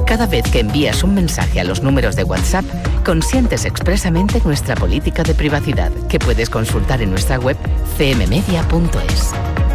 Cada vez que envías un mensaje a los números de WhatsApp, consientes expresamente nuestra política de privacidad, que puedes consultar en nuestra web cmmedia.es.